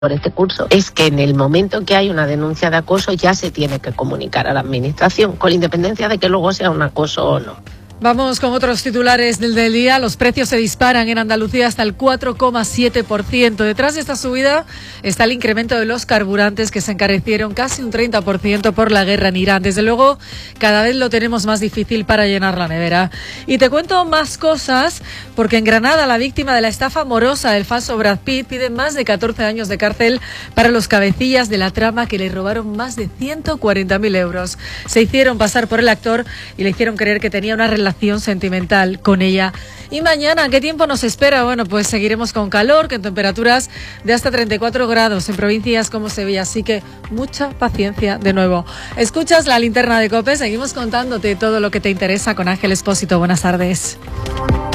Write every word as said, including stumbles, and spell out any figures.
por este curso es que en el momento que hay una denuncia de acoso ya se tiene que comunicar a la administración, con independencia de que luego sea un acoso o no. Vamos con otros titulares del, del día. Los precios se disparan en Andalucía hasta el cuatro coma siete por ciento. Detrás de esta subida está el incremento de los carburantes, que se encarecieron casi un treinta por ciento por la guerra en Irán. Desde luego, cada vez lo tenemos más difícil para llenar la nevera. Y te cuento más cosas, porque en Granada la víctima de la estafa amorosa del falso Brad Pitt pide más de catorce años de cárcel para los cabecillas de la trama que le robaron más de ciento cuarenta mil euros. Se hicieron pasar por el actor y le hicieron creer que tenía una relación sentimental con ella. Y mañana, ¿qué tiempo nos espera? Bueno, pues seguiremos con calor, con temperaturas de hasta treinta y cuatro grados en provincias como Sevilla, así que mucha paciencia de nuevo. Escuchas la linterna de COPE, seguimos contándote todo lo que te interesa con Ángel Expósito. Buenas tardes.